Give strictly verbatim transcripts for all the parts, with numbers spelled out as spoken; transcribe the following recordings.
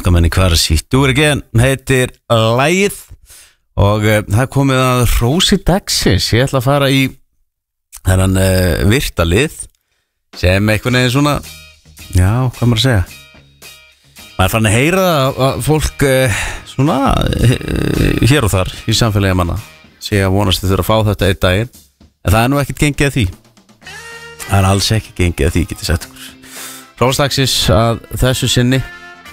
Welcome in Kvarsi. Do it again heitir lagið og uh, það er komið að Rósi dagsins. Ég ætla að fara í þennan uh, virta lið sem einhvern veginn svona, já, hvað maður að segja, maður er fann að heyra að fólk uh, svona uh, hér og þar í samfélagi manna sé að vonast þið þurfa að fá þetta einn daginn, en það er nú ekkert gengið að því. Það er alls ekki gengið að því, getið sagt ykkur. Rósi dagsins að þessu sinni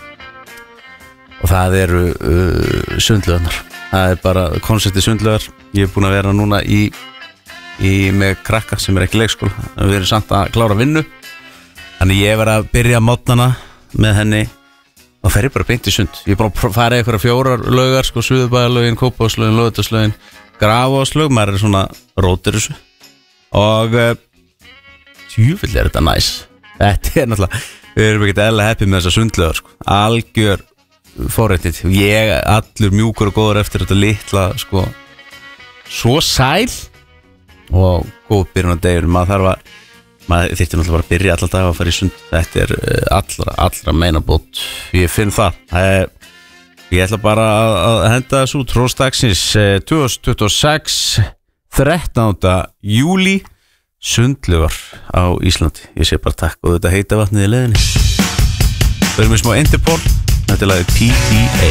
og það eru uh, sundlaugarnar. Það er bara konceptið sundlaugar. Ég er búin að vera núna í, í með krakka sem er ekki leikskóla. Við erum samt að klára vinnu. Þannig ég er að byrja mótnana með henni og fer ég bara beint í sund. Ég er búin að fara í einhverja fjórar laugar, sko, Suðurbæjarlaugin, Kópavogslaugin, Laugardalslaugin, Grafarvogslaug, maður er svona rótir þessu. Og uh, tjúvill er þetta næs. Þetta er náttúrulega, við erum ekkert eðlilega happy með þessa sundlaugar, sko. Algjör forréttið, ég allur mjúkur og góður eftir þetta litla, sko, svo sæl og góð byrjun á degur. Maður þarf að, maður þyrfti náttúrulega bara að byrja allar dag að fara í sund. Þetta er allra, allra meina bót, ég finn það. Ég ætla bara að henda þessu út. Rósi dagsins tvö þúsund tuttugu og sex, þrettánda júlí, sundlaugar á Íslandi. Ég sé bara takk og þetta heita vatnið í leiðinni. Við erum með smá Interpol. Þetta er lagið P D A.